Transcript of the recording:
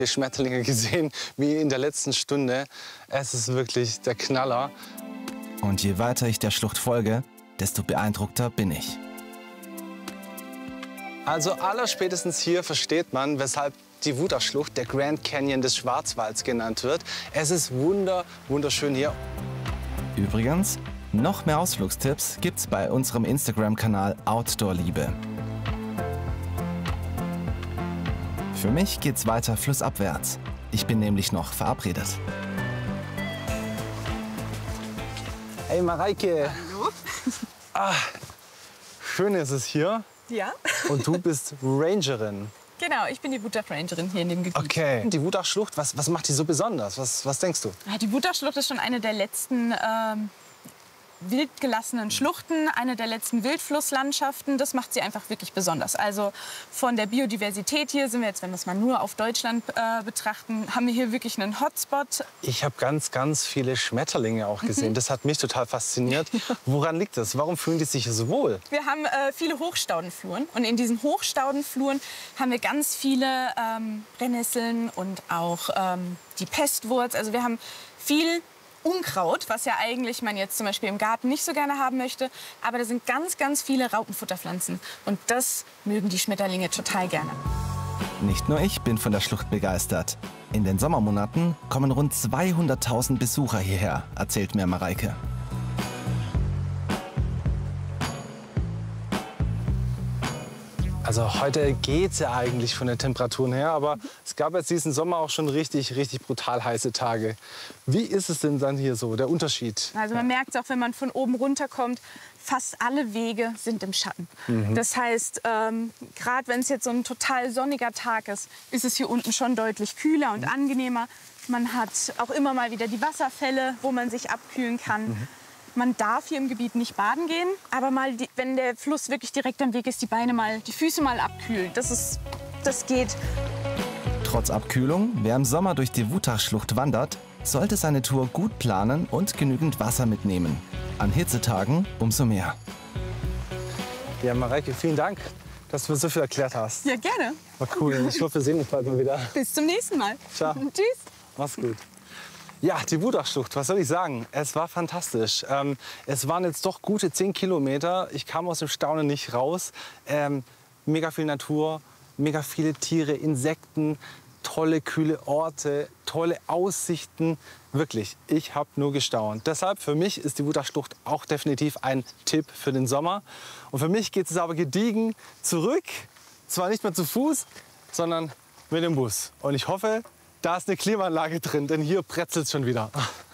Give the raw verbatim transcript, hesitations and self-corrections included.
Schmetterlinge gesehen wie in der letzten Stunde. Es ist wirklich der Knaller. Und je weiter ich der Schlucht folge, desto beeindruckter bin ich. Also allerspätestens hier versteht man, weshalb die Wutachschlucht der Grand Canyon des Schwarzwalds genannt wird. Es ist wunder, wunderschön hier. Übrigens, noch mehr Ausflugstipps gibt's bei unserem Instagram-Kanal Outdoor Liebe. Für mich geht's weiter flussabwärts. Ich bin nämlich noch verabredet. Hey Mareike. Hallo. Ah, schön ist es hier. Ja. Und du bist Rangerin. Genau, ich bin die Wutach-Rangerin hier in dem Gebiet. Okay. Die Wutachschlucht, was, was macht die so besonders? Was, was denkst du? Ja, die Wutachschlucht ist schon eine der letzten ähm, wild gelassenen Schluchten, eine der letzten Wildflusslandschaften. Das macht sie einfach wirklich besonders. Also von der Biodiversität hier sind wir jetzt, wenn wir es mal nur auf Deutschland äh, betrachten, haben wir hier wirklich einen Hotspot. Ich habe ganz, ganz viele Schmetterlinge auch gesehen. Mhm. Das hat mich total fasziniert. Woran liegt das? Warum fühlen die sich so wohl? Wir haben äh, viele Hochstaudenfluren und in diesen Hochstaudenfluren haben wir ganz viele ähm, Brennnesseln und auch ähm, die Pestwurz. Also wir haben viel Unkraut, was ja eigentlich man jetzt zum Beispiel im Garten nicht so gerne haben möchte. Aber da sind ganz, ganz viele Raupenfutterpflanzen. Und das mögen die Schmetterlinge total gerne. Nicht nur ich bin von der Schlucht begeistert. In den Sommermonaten kommen rund zweihunderttausend Besucher hierher, erzählt mir Mareike. Also heute geht's ja eigentlich von den Temperaturen her, aber es gab jetzt diesen Sommer auch schon richtig, richtig brutal heiße Tage. Wie ist es denn dann hier so, der Unterschied? Also man merkt es auch, wenn man von oben runterkommt, fast alle Wege sind im Schatten. Mhm. Das heißt, ähm, gerade wenn es jetzt so ein total sonniger Tag ist, ist es hier unten schon deutlich kühler und angenehmer. Man hat auch immer mal wieder die Wasserfälle, wo man sich abkühlen kann. Mhm. Man darf hier im Gebiet nicht baden gehen, aber mal, die, wenn der Fluss wirklich direkt am Weg ist, die Beine mal, die Füße mal abkühlen. Das ist, das geht. Trotz Abkühlung, wer im Sommer durch die Wutachschlucht wandert, sollte seine Tour gut planen und genügend Wasser mitnehmen. An Hitzetagen umso mehr. Ja, Mareike, vielen Dank, dass du mir so viel erklärt hast. Ja, gerne. War cool. Ich hoffe, wir sehen uns bald mal wieder. Bis zum nächsten Mal. Ciao. Tschüss. Mach's gut. Ja, die Wutachschlucht, was soll ich sagen? Es war fantastisch. Ähm, es waren jetzt doch gute zehn Kilometer. Ich kam aus dem Staunen nicht raus. Ähm, mega viel Natur, mega viele Tiere, Insekten, tolle, kühle Orte, tolle Aussichten. Wirklich, ich habe nur gestaunt. Deshalb, für mich ist die Wutachschlucht auch definitiv ein Tipp für den Sommer. Und für mich geht es aber gediegen zurück. Zwar nicht mehr zu Fuß, sondern mit dem Bus. Und ich hoffe, da ist eine Klimaanlage drin, denn hier brezelt es schon wieder.